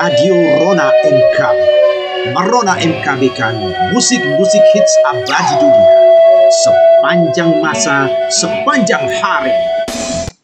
Radio Rona MKB. Merona MKB kan musik-musik hits abadi dunia sepanjang masa, sepanjang hari.